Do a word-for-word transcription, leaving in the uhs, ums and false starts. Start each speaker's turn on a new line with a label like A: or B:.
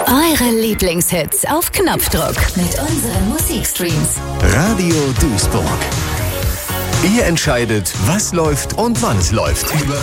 A: Eure Lieblingshits auf Knopfdruck mit unseren Musikstreams.
B: Radio Duisburg. Ihr entscheidet, was läuft und wann es läuft.